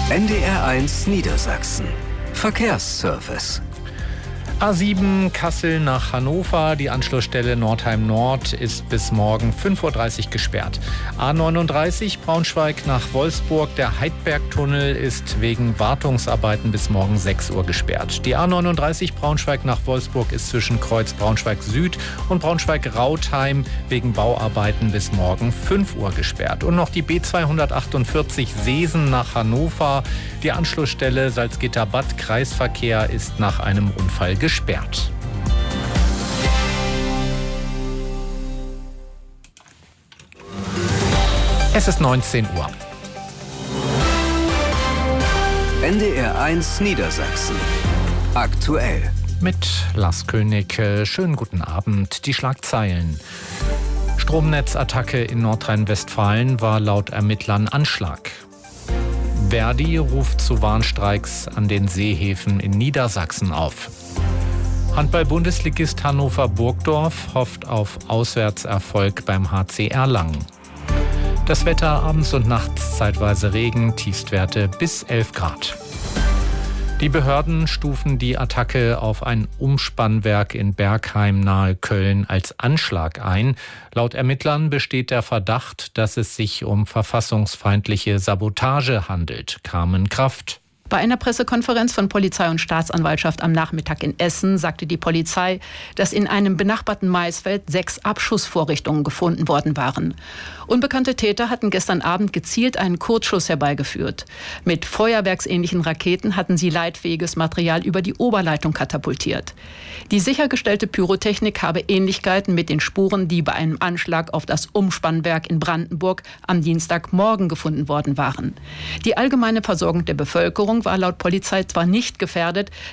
NDR1 Niedersachsen. Verkehrsservice. A7 Kassel nach Hannover. Die Anschlussstelle Nordheim Nord ist bis morgen 5:30 Uhr gesperrt. A39 Braunschweig nach Wolfsburg. Der Heidbergtunnel ist wegen Wartungsarbeiten bis morgen 6 Uhr gesperrt. Die A39 Braunschweig nach Wolfsburg ist zwischen Kreuz Braunschweig Süd und Braunschweig-Rautheim wegen Bauarbeiten bis morgen 5 Uhr gesperrt. Und noch die B248 Seesen nach Hannover. Die Anschlussstelle Salzgitter-Bad Kreisverkehr ist nach einem Unfall gesperrt. Es ist 19 Uhr. NDR1 Niedersachsen. Aktuell. Mit Lars König. Schönen guten Abend. Die Schlagzeilen. Stromnetzattacke in Nordrhein-Westfalen war laut Ermittlern Anschlag. Verdi ruft zu Warnstreiks an den Seehäfen in Niedersachsen auf. Handball-Bundesligist Hannover Burgdorf hofft auf Auswärtserfolg beim HC Erlangen. Das Wetter abends und nachts zeitweise Regen, Tiefstwerte bis 11 Grad. Die Behörden stufen die Attacke auf ein Umspannwerk in Bergheim nahe Köln als Anschlag ein. Laut Ermittlern besteht der Verdacht, dass es sich um verfassungsfeindliche Sabotage handelt. Carmen Kraft. Bei einer Pressekonferenz von Polizei und Staatsanwaltschaft am Nachmittag in Essen sagte die Polizei, dass in einem benachbarten Maisfeld 6 Abschussvorrichtungen gefunden worden waren. Unbekannte Täter hatten gestern Abend gezielt einen Kurzschuss herbeigeführt. Mit feuerwerksähnlichen Raketen hatten sie leitfähiges Material über die Oberleitung katapultiert. Die sichergestellte Pyrotechnik habe Ähnlichkeiten mit den Spuren, die bei einem Anschlag auf das Umspannwerk in Brandenburg am Dienstagmorgen gefunden worden waren. Die allgemeine Versorgung der Bevölkerung war laut Polizei zwar nicht gefährdet,